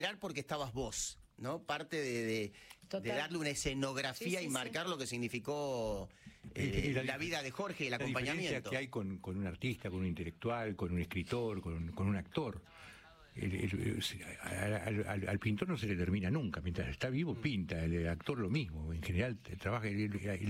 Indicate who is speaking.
Speaker 1: porque estabas vos, ¿no? Parte de darle una escenografía y marcar lo que significó la vida de Jorge y el acompañamiento.
Speaker 2: La diferencia que hay con un artista, con un intelectual, con un escritor, con un actor. Al pintor no se le termina nunca, mientras está vivo pinta, el actor lo mismo, en general trabaja.